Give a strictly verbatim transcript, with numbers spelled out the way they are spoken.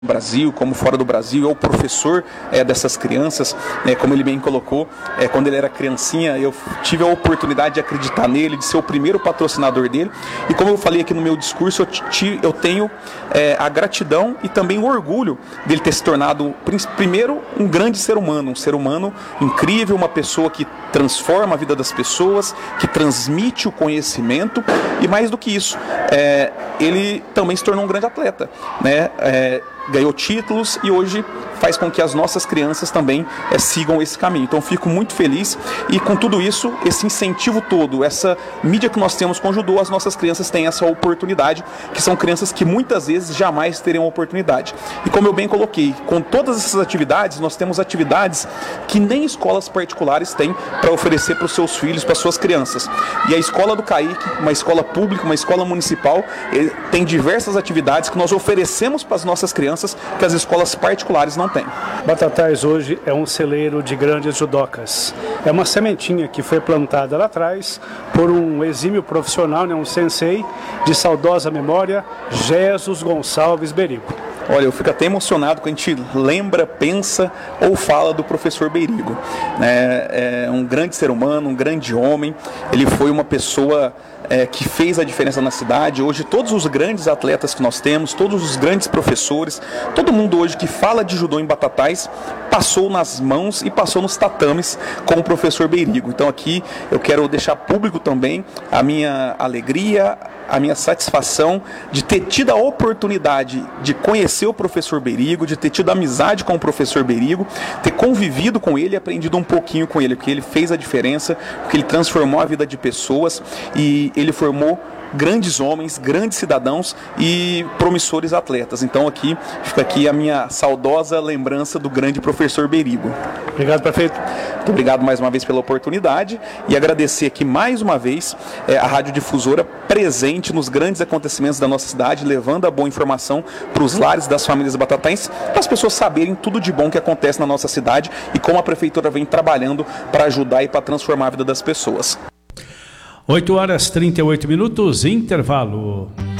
Brasil, como fora do Brasil, eu professor é, dessas crianças, é, como ele bem colocou, é, quando ele era criancinha, eu tive a oportunidade de acreditar nele, de ser o primeiro patrocinador dele, e como eu falei aqui no meu discurso, eu, ti, eu tenho é, a gratidão e também o orgulho dele ter se tornado, primeiro, um grande ser humano, um ser humano incrível, uma pessoa que transforma a vida das pessoas, que transmite o conhecimento, e mais do que isso, é, ele também se tornou um grande atleta, né? É, ganhou títulos e hoje faz com que as nossas crianças também é, sigam esse caminho. Então fico muito feliz e com tudo isso, esse incentivo todo, essa mídia que nós temos com o judô, as nossas crianças têm essa oportunidade, que são crianças que muitas vezes jamais teriam oportunidade. E como eu bem coloquei, com todas essas atividades, nós temos atividades que nem escolas particulares têm para oferecer para os seus filhos, para as suas crianças. E a Escola do Caique, uma escola pública, uma escola municipal, tem diversas atividades que nós oferecemos para as nossas crianças que as escolas particulares não têm. Batatais hoje é um celeiro de grandes judocas. É uma sementinha que foi plantada lá atrás por um exímio profissional, né, um sensei de saudosa memória, Jesus Gonçalves Berigo. Olha, eu fico até emocionado quando a gente lembra, pensa ou fala do professor Berigo. É, é um grande ser humano, um grande homem. Ele foi uma pessoa é, que fez a diferença na cidade. Hoje todos os grandes atletas que nós temos, todos os grandes professores, todo mundo hoje que fala de judô em Batatais passou nas mãos e passou nos tatames com o professor Berigo. Então aqui eu quero deixar público também a minha alegria, a minha satisfação de ter tido a oportunidade de conhecer o professor Berigo, de ter tido amizade com o professor Berigo, ter convivido com ele e aprendido um pouquinho com ele, porque ele fez a diferença, porque ele transformou a vida de pessoas e ele formou grandes homens, grandes cidadãos e promissores atletas. Então aqui fica aqui a minha saudosa lembrança do grande professor Berigo. Obrigado, prefeito. Muito obrigado mais uma vez pela oportunidade e agradecer aqui mais uma vez é, a Rádio Difusora presente nos grandes acontecimentos da nossa cidade, levando a boa informação para os lares das famílias batatais, para as pessoas saberem tudo de bom que acontece na nossa cidade e como a prefeitura vem trabalhando para ajudar e para transformar a vida das pessoas. oito horas e trinta e oito minutos, intervalo.